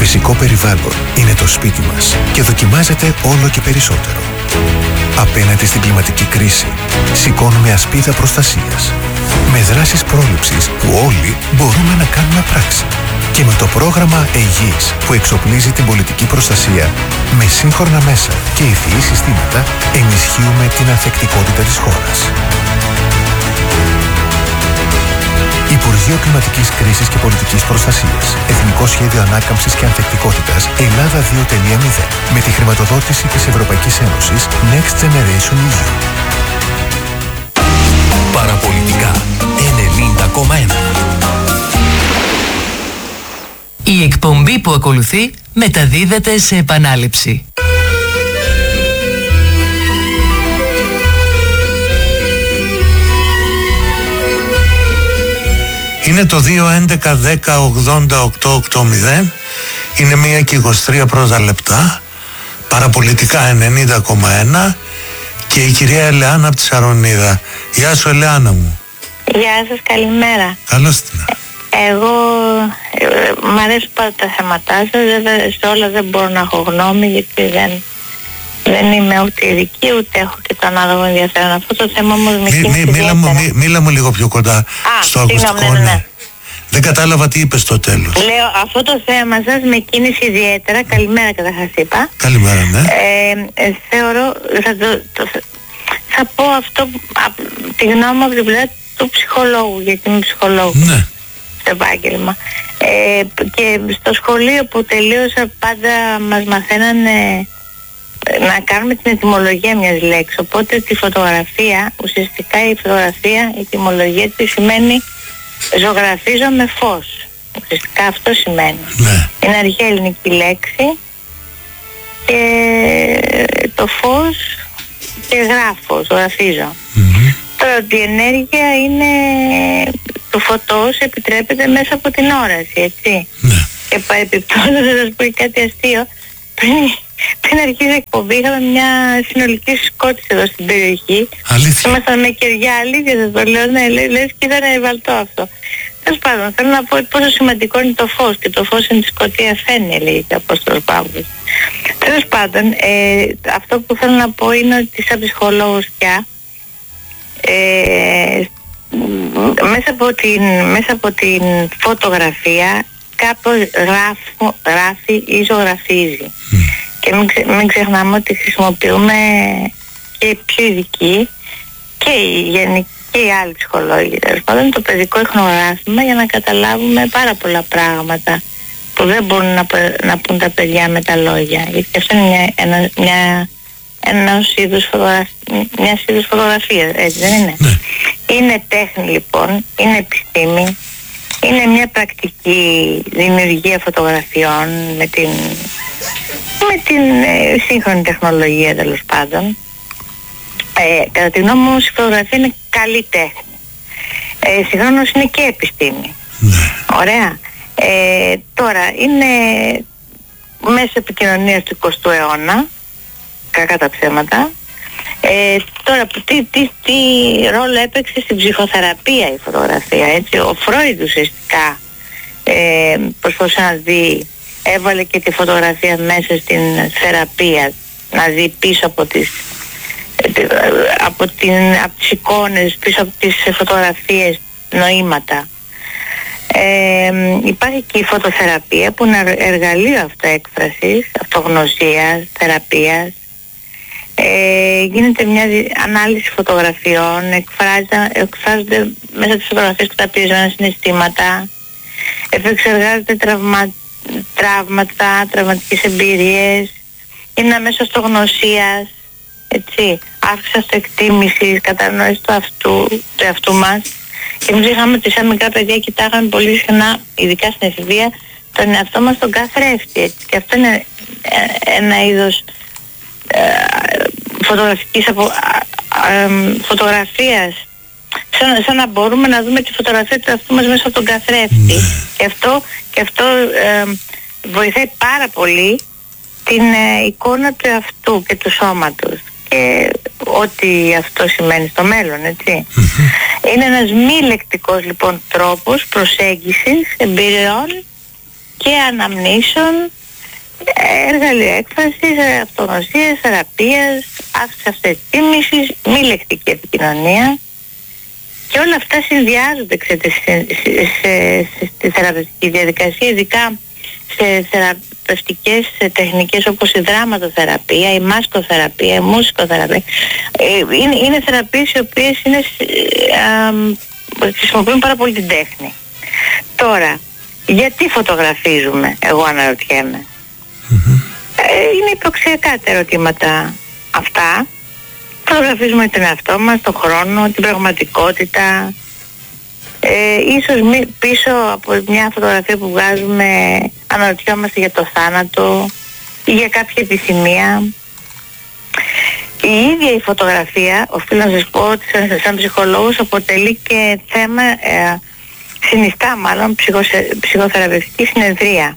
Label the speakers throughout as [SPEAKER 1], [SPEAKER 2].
[SPEAKER 1] φυσικό περιβάλλον είναι το σπίτι μας και δοκιμάζεται όλο και περισσότερο. Απέναντι στην κλιματική κρίση, σηκώνουμε ασπίδα προστασίας. Με δράσεις πρόληψης που όλοι μπορούμε να κάνουμε πράξη. Και με το πρόγραμμα Αιγής που εξοπλίζει την πολιτική προστασία με σύγχρονα μέσα και ευθυή συστήματα, ενισχύουμε την ανθεκτικότητα της χώρας. Υπουργείο Κλιματικής Κρίσης και Πολιτικής Προστασίας. Εθνικό Σχέδιο Ανάκαμψης και Ανθεκτικότητας Ελλάδα 2.0 με τη χρηματοδότηση της Ευρωπαϊκής Ένωσης Next Generation EU.
[SPEAKER 2] Παραπολιτικά 90,1.
[SPEAKER 3] Η εκπομπή που ακολουθεί μεταδίδεται σε επανάληψη.
[SPEAKER 4] Είναι το 2-11-10-80-880. Είναι 1 και 23 πρώτα λεπτά. Παραπολιτικά 90,1. Και η κυρία Ελεάνα από τη Σαρονίδα. Γεια σου Ελεάνα μου.
[SPEAKER 5] Γεια σας, καλημέρα.
[SPEAKER 4] Καλώς την.
[SPEAKER 5] Εγώ μ' αρέσουν πάρα τα θέματά σας. Σε όλα δεν μπορώ να έχω γνώμη, γιατί δεν είμαι ούτε ειδική ούτε έχω και το ανάλογο ενδιαφέρον. Αυτό το θέμα όμως με κίνησε ιδιαίτερα.
[SPEAKER 4] Μίλα μου λίγο πιο κοντά στο ακουστικό. Ναι. Δεν κατάλαβα τι είπες στο τέλος.
[SPEAKER 5] Λέω, αυτό το θέμα σας με κίνησε ιδιαίτερα. Καλημέρα καταρχάς είπα.
[SPEAKER 4] Καλημέρα, ναι.
[SPEAKER 5] Θεωρώ, θα πω αυτό, τη γνώμη μου από την πλευρά του ψυχολόγου, γιατί είμαι ψυχολόγου.
[SPEAKER 4] Ναι.
[SPEAKER 5] Στο επάγγελμα. Και στο σχολείο που τελείωσα πάντα μας μαθαίνανε να κάνουμε την ετυμολογία μιας λέξης. Οπότε τη φωτογραφία, ουσιαστικά η φωτογραφία, η ετυμολογία της σημαίνει ζωγραφίζω με φως. Ουσιαστικά αυτό σημαίνει.
[SPEAKER 4] Ναι.
[SPEAKER 5] Είναι αρχαία ελληνική λέξη και το φως και γράφω, ζωγραφίζω. Τώρα ότι η ενέργεια είναι του φωτός επιτρέπεται μέσα από την όραση, έτσι.
[SPEAKER 4] Ναι.
[SPEAKER 5] Και παρεπιπτόντως θα σας πω κάτι αστείο. Πριν αρχίσει η εκπομπή είχαμε μια συνολική σκότηση εδώ στην περιοχή.
[SPEAKER 4] Αλήθεια.
[SPEAKER 5] Ήμασταν με κεριά, αλήθεια σας το λέω, ναι, λες και ήταν ευαλτό αυτό. Τέλος πάντων, θέλω να πω πόσο σημαντικό είναι το φως και το φως είναι τη σκοτία φαίνει, λέει ο Απόστολος Παύλος. Τέλος πάντων, αυτό που θέλω να πω είναι ότι σαν ψυχολόγος πια μέσα από την φωτογραφία κάπως γράφει ή ζωγραφίζει. Και μην ξεχνάμε ότι χρησιμοποιούμε και οι πιο ειδικοί και οι γενικοί και οι άλλοι ψυχολόγοι, τέλος πάντων, το παιδικό ιχνογράφημα για να καταλάβουμε πάρα πολλά πράγματα που δεν μπορούν να πούν τα παιδιά με τα λόγια. Γιατί αυτό είναι μια είδους φωτογραφία, έτσι δεν είναι?
[SPEAKER 4] Ναι.
[SPEAKER 5] Είναι τέχνη λοιπόν, είναι επιστήμη, είναι μια πρακτική δημιουργία φωτογραφιών με την σύγχρονη τεχνολογία, τέλος πάντων. Κατά τη γνώμη μου η φωτογραφία είναι καλή τέχνη. Συγχρόνως είναι και επιστήμη.
[SPEAKER 4] Ναι.
[SPEAKER 5] Ωραία. Τώρα είναι μέσω επικοινωνίας του 20ου αιώνα, κακά τα ψέματα. Τώρα τι ρόλο έπαιξε στην ψυχοθεραπεία η φωτογραφία, έτσι? Ο Φρόιντ ουσιαστικά προσπαθούσε να δει, έβαλε και τη φωτογραφία μέσα στην θεραπεία, να δει πίσω από τις εικόνες, πίσω από τις φωτογραφίες νοήματα. Υπάρχει και η φωτοθεραπεία που είναι εργαλείο αυτοέκφρασης, αυτογνωσίας, θεραπείας. Γίνεται μια ανάλυση φωτογραφιών, εκφράζονται μέσα τις φωτογραφίες καταπιεσμένα συναισθήματα, επεξεργάζονται τραύματα, τραυματικές εμπειρίες, είναι ένα μέσο αυτογνωσίας, έτσι, αύξηση αυτοεκτίμησης, κατανόηση του εαυτού μας. Και μην ξεχνάμε ότι σαν μικρά παιδιά κοιτάγαμε πολύ συχνά, ειδικά στην εφηβεία, τον εαυτό μας τον καθρέφτη, έτσι. Και αυτό είναι ένα είδος φωτογραφίας, σαν να μπορούμε να δούμε τη φωτογραφία του εαυτού μας μέσα από τον καθρέφτη. Και αυτό βοηθάει πάρα πολύ την εικόνα του εαυτού και του σώματος και ό,τι αυτό σημαίνει στο μέλλον, έτσι. Είναι ένας μη λεκτικός λοιπόν τρόπος προσέγγισης εμπειριών και αναμνήσεων εργαλείο έκφρασης, αυτογνωσίας, θεραπείας, αύξηση αυτοεκτίμησης, μη λεκτική επικοινωνία, και όλα αυτά συνδυάζονται, ξέρετε, στη θεραπευτική διαδικασία, ειδικά σε θεραπευτικές τεχνικές όπως η δράματοθεραπεία, η μάσκοθεραπεία, η μουσικοθεραπεία. Είναι θεραπείες οι οποίες χρησιμοποιούν πάρα πολύ την τέχνη. Τώρα, γιατί φωτογραφίζουμε, εγώ αναρωτιέμαι. Είναι υποξιακά τα ερωτήματα αυτά. Φωτογραφίζουμε τον εαυτό μας, τον χρόνο, την πραγματικότητα. Ίσως πίσω από μια φωτογραφία που βγάζουμε αναρωτιόμαστε για το θάνατο ή για κάποια επιθυμία. Η ίδια η φωτογραφία, οφείλω να σας πω ότι σαν ψυχολόγος αποτελεί και θέμα, συνιστά μάλλον ψυχοθεραπευτική συνεδρία.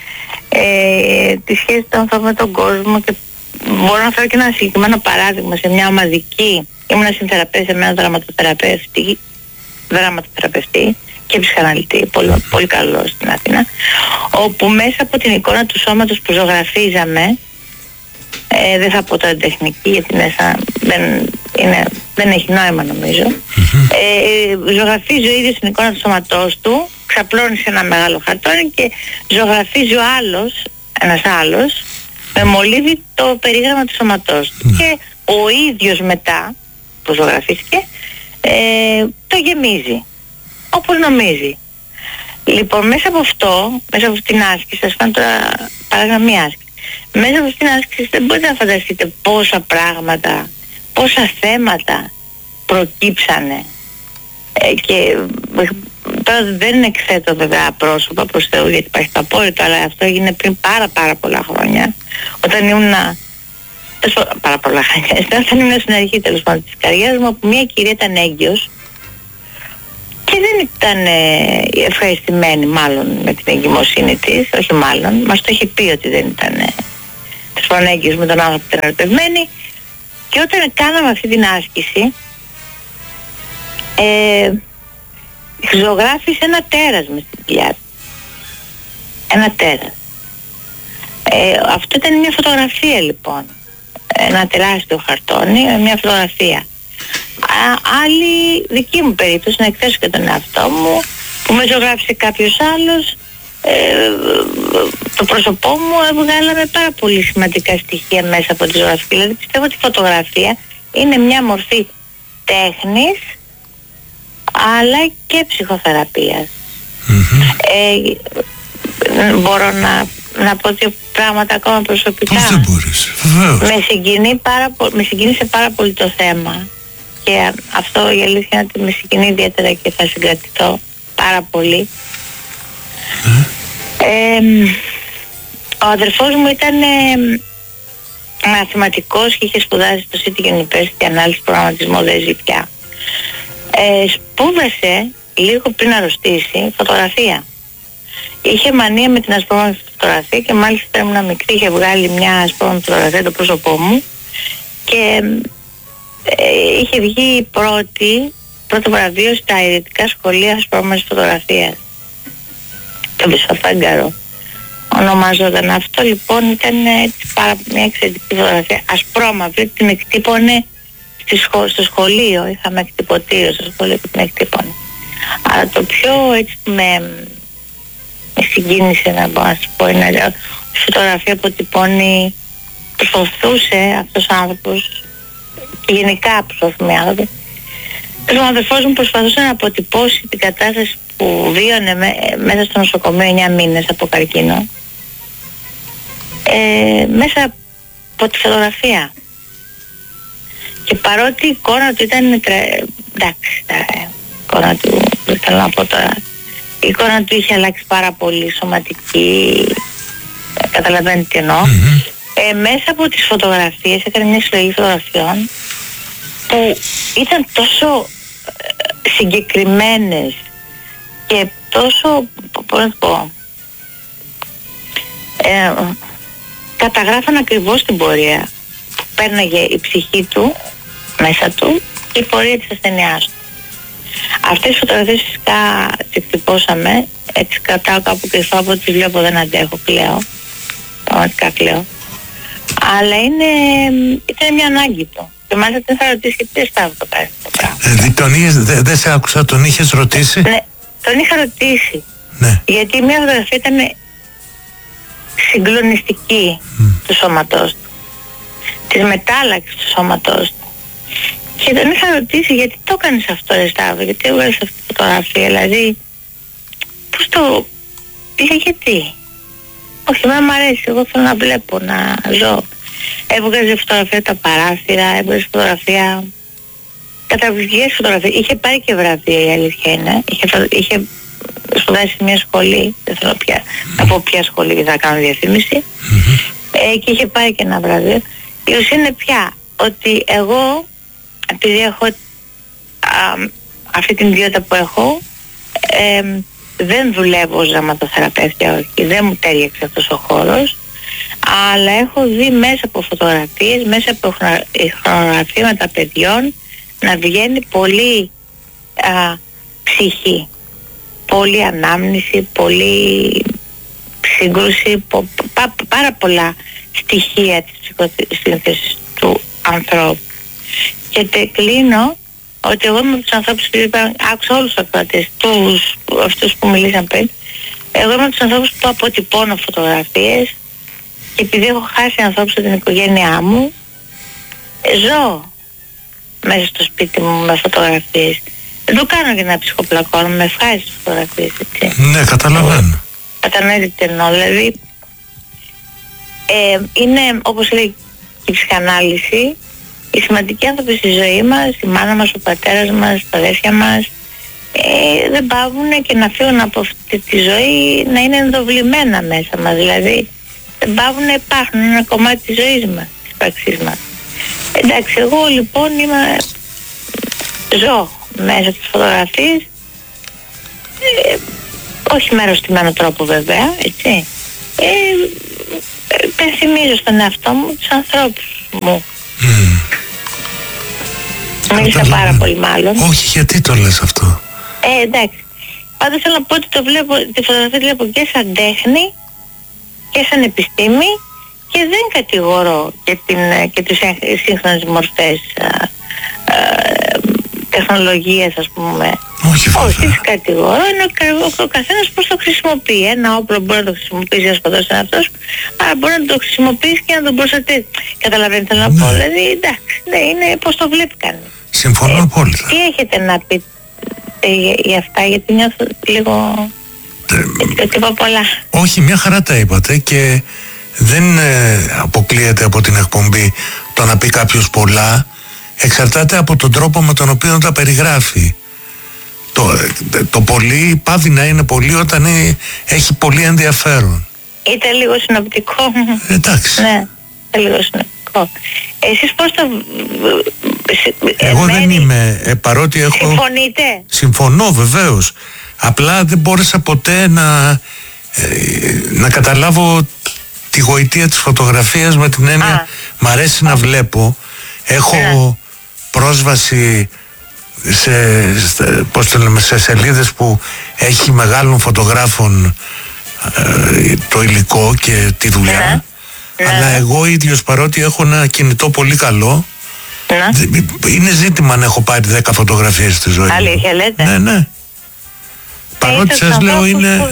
[SPEAKER 5] Τη σχέση των ανθρώπων με τον κόσμο, και μπορώ να φέρω και ένα συγκεκριμένο παράδειγμα. Σε μια ομαδική, ήμουν συνθεραπεύτη σε ένα δραματοθεραπευτή και ψυχαναλυτή, πολύ καλό στην Αθήνα, όπου μέσα από την εικόνα του σώματος που ζωγραφίζαμε, δεν θα πω τώρα τεχνική γιατί μέσα δεν έχει νόημα νομίζω, ζωγραφίζει ο ίδιος την εικόνα του σώματός του, ξαπλώνει σε ένα μεγάλο χαρτόνι και ζωγραφίζει ένας άλλος με μολύβι το περίγραμμα του σώματός του, και ο ίδιος μετά που ζωγραφίστηκε το γεμίζει όπως νομίζει. Λοιπόν, μέσα από αυτή την άσκηση, σας κάνω τώρα παράδειγμα μία άσκηση, μέσα από αυτή την άσκηση δεν μπορείτε να φανταστείτε πόσα πράγματα, πόσα θέματα προκύψανε, και τώρα δεν εκθέτω βέβαια πρόσωπα προς Θεού γιατί υπάρχει το απόρριτο, αλλά αυτό έγινε πριν πάρα πολλά χρόνια, όταν ήμουν πάρα πολλά χρόνια, όταν ήμουν στην αρχή τέλος πάντων της καριέρας μου, όπου μια κυρία ήταν έγκυος και δεν ήταν ευχαριστημένη μάλλον με την εγκυμοσύνη της, όχι μάλλον, μας το είχε πει ότι δεν ήταν έγκυος με τον άνθρωπο που ήταν ερωτευμένη, και όταν κάναμε αυτή την άσκηση ζωγράφησε ένα τέρας μες στην κοιλιά του. Ένα τέρας. Αυτό ήταν μια φωτογραφία λοιπόν. Ένα τεράστιο χαρτόνι, μια φωτογραφία. Άλλη δική μου περίπτωση, να εκθέσω και τον εαυτό μου, που με ζωγράφησε κάποιος άλλος, το πρόσωπό μου, βγάλαμε πάρα πολύ σημαντικά στοιχεία μέσα από τη ζωγραφική. Δηλαδή πιστεύω ότι η φωτογραφία είναι μια μορφή τέχνης αλλά και ψυχοθεραπείας. Μπορώ να πω δύο πράγματα ακόμα προσωπικά.
[SPEAKER 4] Πώς δεν μπορείς,
[SPEAKER 5] με συγκίνησε πάρα πολύ το θέμα, και αυτό η αλήθεια είναι ότι με συγκινεί ιδιαίτερα και θα συγκρατηθώ πάρα πολύ. Ο αδερφός μου ήταν μαθηματικός και είχε σπουδάσει στο City University ανάλυση προγραμματισμού, δεν ζει πια. Σπούδασε λίγο πριν αρρωστήσει φωτογραφία. Είχε μανία με την ασπρόμαυρη φωτογραφία, και μάλιστα ήμουν μικρή, είχε βγάλει μια ασπρόμαυρη φωτογραφία το πρόσωπό μου και είχε βγει πρώτο βραβείο στα ιδρυτικά σχολεία ασπρόμαυρης φωτογραφίας. Το Μπισοφέγγαρο ονομάζονταν αυτό. Λοιπόν ήταν μια εξαιρετική φωτογραφία, ασπρόμαυρη, την εκτύπωνε στο σχολείο, είχαμε εκτυπωτήριο στο σχολείο που την εκτύπωνε. Αλλά το πιο έτσι που με συγκίνησε, να μπορώ να σας πω, είναι η φωτογραφία που τυπώνει, προσπαθούσε αυτός ο άνθρωπος, και γενικά προσπαθούν οι άνθρωποι. Ο αδερφός μου προσπαθούσε να αποτυπώσει την κατάσταση που βίωνε μέσα στο νοσοκομείο 9 μήνες από καρκίνο, μέσα από τη φωτογραφία. Και παρότι η εικόνα του ήταν εντάξει, η εικόνα του, δεν θέλω να πω τώρα, η εικόνα του είχε αλλάξει πάρα πολύ σωματική, καταλαβαίνετε τι εννοώ. Μέσα από τις φωτογραφίες έκανε μια συλλογή φωτογραφιών που ήταν τόσο συγκεκριμένες και τόσο, πώς να το πω, καταγράφαν ακριβώς την πορεία που πέρναγε η ψυχή του μέσα του και η πορεία της ασθενειάς του. Αυτές τις φωτογραφίες φυσικά τις εκτυπώσαμε, έτσι κρατάω κάπου κρυφά, από τις βλέπω δεν αντέχω πλέον. πραγματικά κλαίω. Αλλά ήταν μια ανάγκη του. Και μάλιστα δεν θα ρωτήσει γιατί δεν στάβω το κάνει αυτό το πράγμα.
[SPEAKER 4] Δεν σε άκουσα, τον είχες ρωτήσει?
[SPEAKER 5] Ναι, τον είχα ρωτήσει.
[SPEAKER 4] Ναι.
[SPEAKER 5] Γιατί μια φωτογραφία ήταν συγκλονιστική του σώματός του. Της μετάλλαξης του σώματός του. Και τον είχα ρωτήσει γιατί το έκανες αυτό, ρε Σταύρο, γιατί έβγαλες αυτή τη φωτογραφία, δηλαδή πώς το... γιατί? Όχι, εμένα μου αρέσει, εγώ θέλω να βλέπω, να ζω. Έβγαζε φωτογραφία τα παράθυρα, έβγαζε φωτογραφία, καταπληκτικές φωτογραφίες. Είχε πάρει και βραβεία, η αλήθεια είναι. Είχε σπουδάσει σε μια σχολή, δεν θέλω πια να πω ποια σχολή και θα κάνω διαφήμιση. Και είχε πάρει και ένα βραβείο. Η ουσία είναι πια ότι εγώ, επειδή έχω αυτή την ιδιότητα που έχω, δεν δουλεύω ως δραματοθεραπεύτρια, όχι, δεν μου τέριαξε αυτός ο χώρος, αλλά έχω δει μέσα από φωτογραφίες, μέσα από χρονογραφήματα παιδιών να βγαίνει πολύ ψυχή, πολύ ανάμνηση, πολύ σύγκρουση, πάρα πολλά στοιχεία της ψυχοσύνθεσης του ανθρώπου. Και κλείνω ότι εγώ είμαι από τους ανθρώπους που άκουσα όλους τους ακροατές, αυτούς που μιλήσαν πριν, εγώ είμαι από τους ανθρώπους που αποτυπώνω φωτογραφίες και επειδή έχω χάσει ανθρώπους από την οικογένειά μου, ζω μέσα στο σπίτι μου με φωτογραφίες. Δεν το κάνω για να ψυχοπλακώνω, με ευχάριστες φωτογραφίες, έτσι.
[SPEAKER 4] Ναι, καταλαβαίνω.
[SPEAKER 5] Κατανοείτε τι εννοώ, δηλαδή είναι, όπως λέει η ψυχανάλυση, οι σημαντικοί άνθρωποι στη ζωή μας, η μάνα μας, ο πατέρας μας, τα αδέρφια μας, δεν πάβουν και να φύγουν από αυτή τη ζωή να είναι ενδοβλημένα μέσα μας, δηλαδή δεν πάβουν να υπάρχουν, ένα κομμάτι της ζωής μας, της πραξής μας. Εντάξει, εγώ λοιπόν ζω μέσα στις φωτογραφίες, όχι με αρρωστημένο τρόπο βέβαια, έτσι. Πενθυμίζω στον εαυτό μου τους ανθρώπους μου. Μίλησα πάρα πολύ μάλλον.
[SPEAKER 4] Όχι, γιατί το λες αυτό?
[SPEAKER 5] Εντάξει. Πάντως θέλω να πω ότι τη φωτογραφία βλέπω και σαν τέχνη και σαν επιστήμη και δεν κατηγορώ και τις σύγχρονες μορφές τεχνολογίας, ας πούμε. Όχι, τις κατηγορώ, είναι ο καθένας πώς το χρησιμοποιεί. Ένα όπλο μπορεί να το χρησιμοποιήσει για να σκοτώσει έναν αυτός, αλλά μπορεί να το χρησιμοποιήσει και να τον προστατεύει. Καταλαβαίνετε να πω, δηλαδή εντάξει, ναι, είναι πώς το βλέπει κανείς.
[SPEAKER 4] Συμφωνώ απόλυτα.
[SPEAKER 5] Τι έχετε να πείτε για αυτά, γιατί νιώθω λίγο ότι είπα πολλά.
[SPEAKER 4] Όχι, μια χαρά τα είπατε και δεν αποκλείεται από την εκπομπή το να πει κάποιος πολλά. Εξαρτάται από τον τρόπο με τον οποίο τα περιγράφει. Το πολύ πάβει να είναι πολύ όταν έχει πολύ ενδιαφέρον.
[SPEAKER 5] Ήταν λίγο συνοπτικό.
[SPEAKER 4] Εντάξει.
[SPEAKER 5] Ναι, ήταν λίγο συνοπτικό. Εσείς πώς το...
[SPEAKER 4] Εγώ δεν είμαι, παρότι έχω...
[SPEAKER 5] Συμφωνείτε?
[SPEAKER 4] Συμφωνώ βεβαίως. Απλά δεν μπόρεσα ποτέ να καταλάβω τη γοητεία της φωτογραφίας με την έννοια μ' αρέσει να βλέπω. Έχω πρόσβαση σε σελίδες που έχει μεγάλων φωτογράφων το υλικό και τη δουλειά, αλλά εγώ ίδιος, παρότι έχω ένα κινητό πολύ καλό, είναι ζήτημα αν έχω πάρει 10 φωτογραφίες στη ζωή μου.
[SPEAKER 5] Αλήθεια λέτε?
[SPEAKER 4] Ναι. Παρότι σας λέω είναι...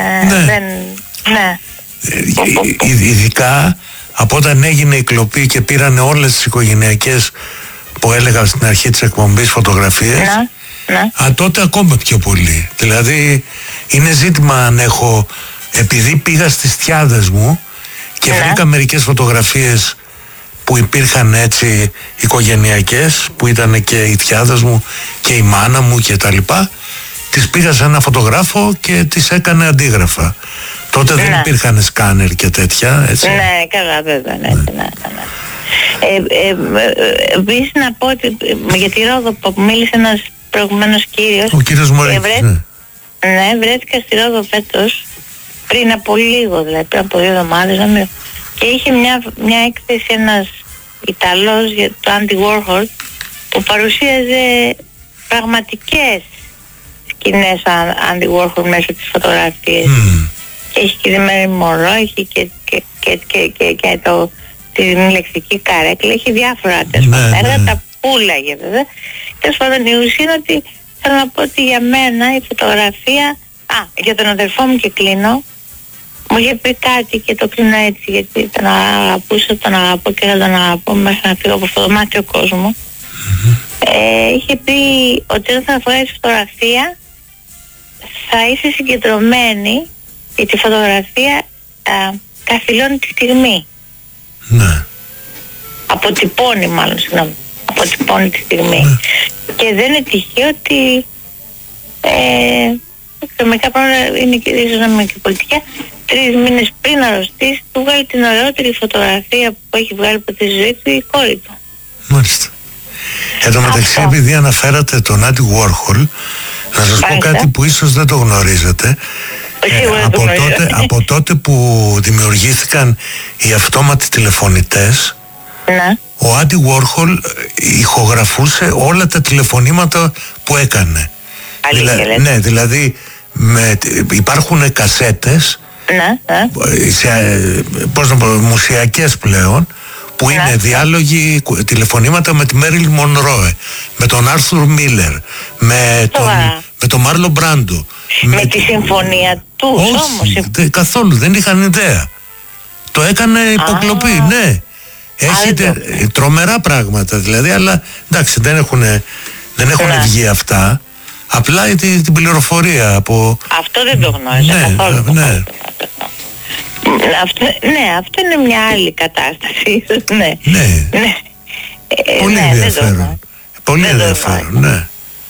[SPEAKER 4] Ειδικά από όταν έγινε η κλοπή και πήρανε όλες τις οικογενειακές που έλεγα στην αρχή της εκπομπής φωτογραφίες, τότε ακόμα πιο πολύ. Δηλαδή είναι ζήτημα αν έχω, επειδή πήγα στις θιάδες μου και βρήκα μερικές φωτογραφίες που υπήρχαν έτσι οικογενειακές, που ήταν και οι θιάδες μου και η μάνα μου και τα λοιπά, τις πήγα σε ένα φωτογράφο και τις έκανε αντίγραφα. Τότε δεν υπήρχαν σκάνερ και τέτοια, έτσι.
[SPEAKER 5] Ναι, καλά, βέβαια, ναι. Επίσης να πω ότι για τη Ρόδο που μίλησε ένας προηγουμένος κύριος,
[SPEAKER 4] ο κύριος Μωρέκης,
[SPEAKER 5] ναι, βρέθηκα στη Ρόδο φέτος πριν από λίγο, δηλαδή πριν από 2 εβδομάδες, και είχε μια έκθεση ένας Ιταλός για το Andy Warhol που παρουσίαζε πραγματικές σκηνές Andy Warhol μέσα της φωτογραφίας. Και έχει και τη Μέρη Μωρό, έχει και και την λεκτική καρέκλα, έχει διάφορα έργα, τα πουλάγε βέβαια. Τέλος πάντων, η ουσία είναι ότι θέλω να πω ότι για μένα η φωτογραφία, για τον αδερφό μου και κλείνω, μου είχε πει κάτι και το κλείνω έτσι, γιατί τον αγαπούσα, τον αγαπώ και θα τον αγαπώ μέχρι να φύγω από αυτό το μάτιο κόσμο. Είχε πει ότι όταν θα βγάλεις φωτογραφία θα είσαι συγκεντρωμένη, γιατί η φωτογραφία καθυλώνει τη στιγμή.
[SPEAKER 4] Ναι.
[SPEAKER 5] Αποτυπώνει τη στιγμή. Ναι. Και δεν είναι τυχαίο ότι μερικά πράγματα είναι και ίσως να είμαι και πολιτικά. 3 μήνες πριν αρρωστήσει, του βγάλει την ωραιότερη φωτογραφία που έχει βγάλει από τη ζωή του η κόρη του.
[SPEAKER 4] Μάλιστα. Εν τω μεταξύ, επειδή αναφέρατε τον Άντι Γουόρχολ, να σας πω κάτι που ίσως δεν το γνωρίζετε. Από τότε που δημιουργήθηκαν οι αυτόματοι τηλεφωνητές, ο Άντι Γουόρχολ ηχογραφούσε όλα τα τηλεφωνήματα που έκανε. Ναι, δηλαδή υπάρχουν κασέτες, μουσιακές πλέον, που είναι διάλογοι, τηλεφωνήματα με τη Μέριλιν Μονρόε, με τον Άρθουρ Μίλερ, με τον Μάρλον Μπράντο.
[SPEAKER 5] Με τη συμφωνία του όμως.
[SPEAKER 4] Καθόλου, δεν είχαν ιδέα. Το έκανε υποκλοπή, ναι. Έχετε τρομερά πράγματα δηλαδή, αλλά εντάξει, δεν έχουν βγει αυτά. Απλά την πληροφορία από...
[SPEAKER 5] Αυτό δεν το γνώριζα καθόλου.
[SPEAKER 4] Ναι.
[SPEAKER 5] Αυτό είναι μια άλλη κατάσταση.
[SPEAKER 4] Ναι. Πολύ ενδιαφέρον. Πολύ ενδιαφέρον, ναι.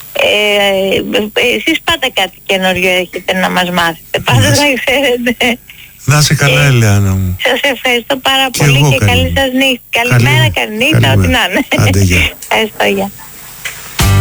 [SPEAKER 5] Εσείς πάντα κάτι καινούριο έχετε να μας μάθετε. Πάντα να ξέρετε.
[SPEAKER 4] Να είσαι καλά, Ελεάνα μου.
[SPEAKER 5] Σας ευχαριστώ πάρα πολύ και καλή σας νύχτα. Καλημέρα, καλή νύχτα, ό,τι να είναι.
[SPEAKER 4] Άντε, γεια.
[SPEAKER 5] Ευχαριστώ, γεια.